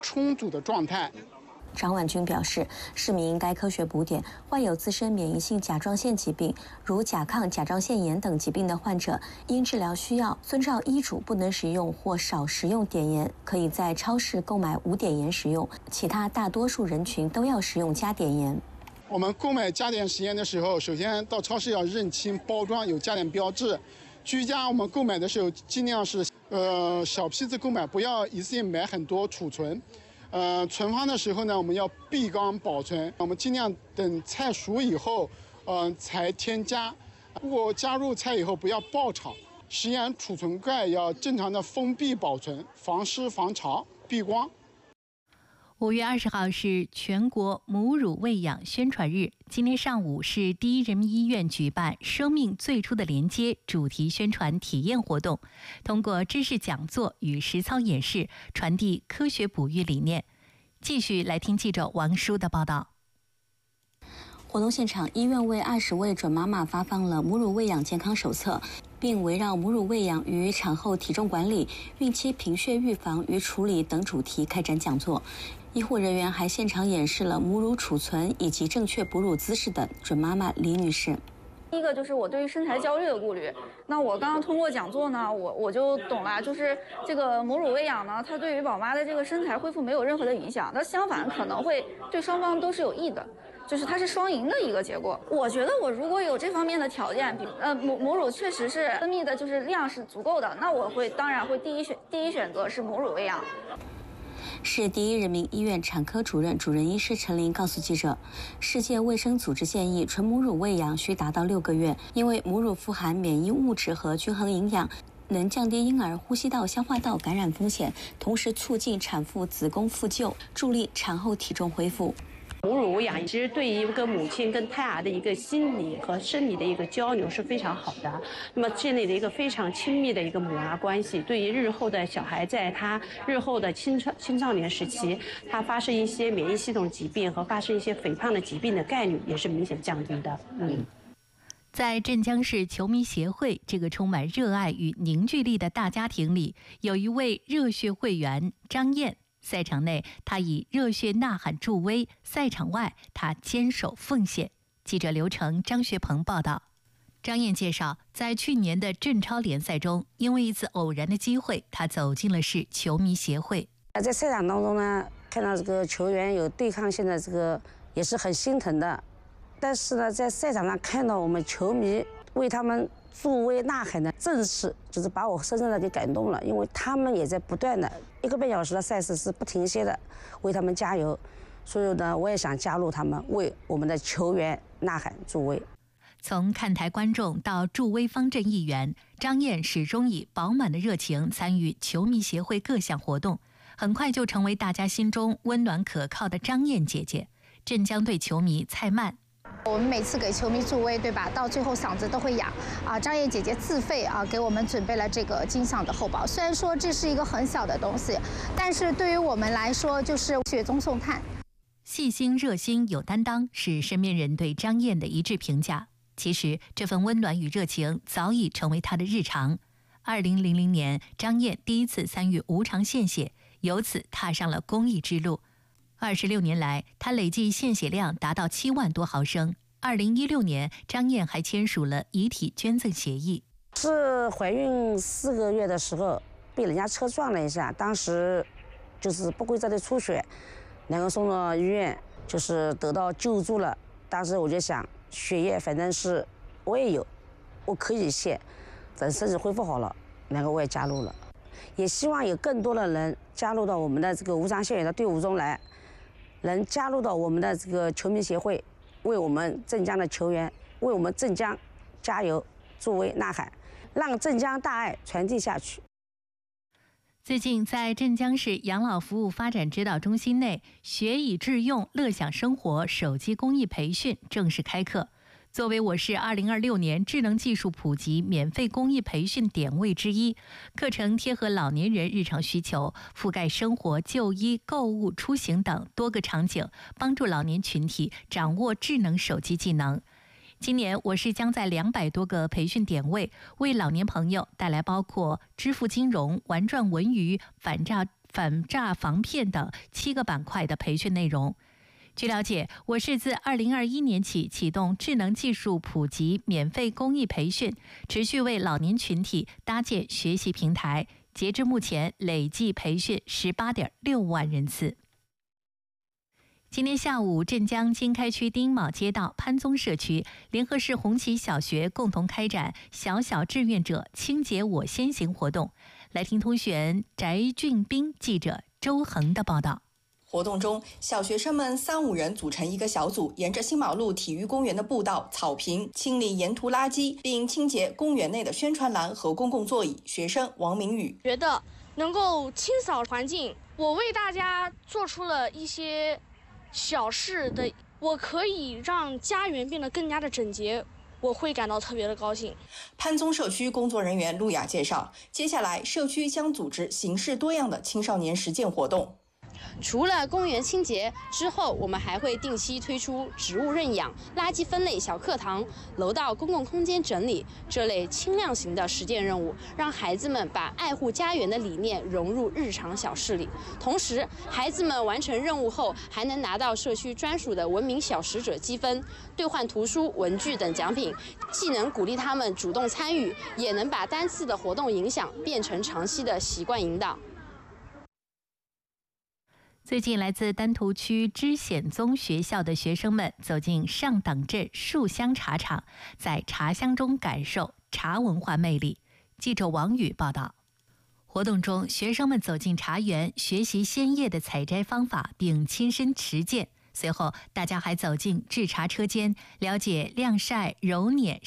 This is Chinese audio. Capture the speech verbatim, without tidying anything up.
充足的状态。 张婉君表示，市民应该科学补碘，患有自身免疫性甲状腺疾病，如甲亢、甲状腺炎等疾病的患者，因治疗需要，遵照医嘱不能食用或少食用碘盐，可以在超市购买无碘盐食用。其他大多数人群都要食用加碘盐。 我们购买加碘食盐的时候，首先到超市要认清包装有加碘标志。居家我们购买的时候，尽量是呃小批次购买，不要一次性买很多储存。呃，存放的时候呢，我们要闭缸保存。我们尽量等菜熟以后，呃，才添加。如果加入菜以后，不要爆炒。食盐储存盖要正常的封闭保存，防湿防潮，避光。 五月二十号是全国母乳喂养宣传日。今天上午是第一人民医院举办“生命最初的连接”主题宣传体验活动，通过知识讲座与实操演示，传递科学哺育理念。继续来听记者王舒的报道。 活动现场，医院为二十位准妈妈发放了母乳喂养健康手册，并围绕母乳喂养与产后体重管理、孕期贫血预防与处理等主题开展讲座。医护人员还现场演示了母乳储存以及正确哺乳姿势的准妈妈李女士。 第一个就是我对于身材焦虑的顾虑，那我刚刚通过讲座呢，我我就懂了，就是这个母乳喂养呢，它对于宝妈的这个身材恢复没有任何的影响，那相反可能会对双方都是有益的，就是它是双赢的一个结果。我觉得我如果有这方面的条件，比呃母母乳确实是分泌的就是量是足够的，那我会当然会第一选第一选择是母乳喂养。 市第一人民医院产科主任主任医师陈林告诉记者，世界卫生组织建议纯母乳喂养需达到六个月，因为母乳富含免疫物质和均衡营养，能降低婴儿呼吸道、消化道感染风险，同时促进产妇子宫复旧，助力产后体重恢复。 母乳喂养其实对于一个母亲跟胎儿的一个心理和生理的一个交流是非常好的。那么建立了一个非常亲密的一个母儿关系，对于日后的小孩在他日后的青少青少年时期，他发生一些免疫系统疾病和发生一些肥胖的疾病的概率也是明显降低的。嗯。 在镇江市球迷协会这个充满热爱与凝聚力的大家庭里，有一位热血会员张燕。赛场内，他以热血呐喊助威；赛场外，他坚守奉献。记者刘成、张学鹏报道。张燕介绍，在去年的镇超联赛中，因为一次偶然的机会，他走进了市球迷协会。 在赛场当中呢，看到这个球员有对抗性的这个，也是很心疼的。但是呢，在赛场上看到我们球迷为他们助威呐喊的阵势，就是把我深深的给感动了，因为他们也在不断的一个半小时的赛事是不停歇的为他们加油，所以呢，我也想加入他们，为我们的球员呐喊助威。 从看台观众到助威方阵一员，张燕始终以饱满的热情参与球迷协会各项活动，很快就成为大家心中温暖可靠的张燕姐姐。镇江队球迷蔡曼。 我们每次给球迷助威，对吧？到最后嗓子都会哑啊！张燕姐姐自费啊，给我们准备了这个金嗓的厚宝。虽然说这是一个很小的东西，但是对于我们来说，就是雪中送炭。 细心、热心、有担当，是身边人对张燕的一致评价。其实，这份温暖与热情早已成为她的日常。二零零零年，张燕第一次参与无偿献血，由此踏上了公益之路。二十六年来，她累计献血量达到七万多毫升。二零一六年，张燕还签署了遗体捐赠协议。 是怀孕四个月的时候被人家车撞了一下，当时就是不规则的出血，两个送到医院，就是得到救助了。当时我就想，血液反正是我也有，我可以献。等身体恢复好了，两个我也加入了。也希望有更多的人加入到我们的这个无偿献血的队伍中来。能加入到我们的这个球迷协会，为我们镇江的球员，为我们镇江加油助威呐喊，让镇江大爱传递下去。 最近，在镇江市养老服务发展指导中心内，学以致用，乐享生活手机公益培训正式开课。作为我市二零二六年智能技术普及免费公益培训点位之一，课程贴合老年人日常需求，覆盖生活、就医、购物、出行等多个场景，帮助老年群体掌握智能手机技能。今年我市将在两百多个培训点位，为老年朋友带来包括支付金融、玩转文娱、反诈反诈防骗等七个板块的培训内容。据了解，我市自二零二一年起启动智能技术普及免费公益培训，持续为老年群体搭建学习平台。截至目前，累计培训十八点六万人次。今天下午，镇江经开区丁卯街道潘宗社区联合市红旗小学共同开展小小志愿者清洁我先行活动。来听通讯翟俊斌记者周恒的报道。 活动中，小学生们三五人组成一个小组，沿着新马路体育公园的步道、草坪清理沿途垃圾，并清洁公园内的宣传栏和公共座椅。学生王明宇觉得能够清扫环境，我为大家做出了一些小事的，我可以让家园变得更加的整洁，我会感到特别的高兴。 潘宗社区工作人员陆雅介绍，接下来社区将组织形式多样的青少年实践活动。 除了公园清洁之后，我们还会定期推出植物认养、垃圾分类小课堂、楼道公共空间整理这类轻量型的实践任务，让孩子们把爱护家园的理念融入日常小事里。同时，孩子们完成任务后，还能拿到社区专属的文明小使者积分，兑换图书、文具等奖品，既能鼓励他们主动参与，也能把单次的活动影响变成长期的习惯引导。 最近，来自丹徒区知显宗学校的学生们走进上党镇树香茶厂，在茶香中感受茶文化魅力。记者王宇报道。活动中，学生们走进茶园，学习鲜叶的采摘方法，并亲身实践。随后，大家还走进制茶车间，了解晾晒、揉捻、